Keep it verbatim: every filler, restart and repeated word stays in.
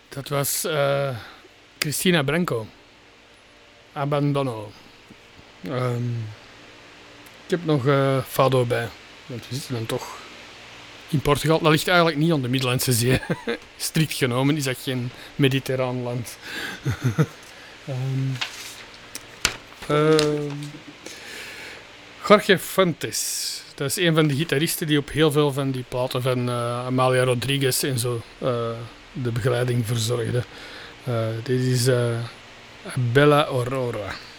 Dat was uh, Cristina Branco. Abandono. Um, ik heb nog uh, Fado bij. Want we zitten dan toch in Portugal. Dat ligt eigenlijk niet aan de Middellandse Zee. Strikt genomen is dat geen mediterraan land. um, uh, Jorge Fuentes. Dat is een van de gitaristen die op heel veel van die platen van uh, Amalia Rodriguez en zo uh, de begeleiding verzorgde. Uh, dit is uh, Bella Aurora.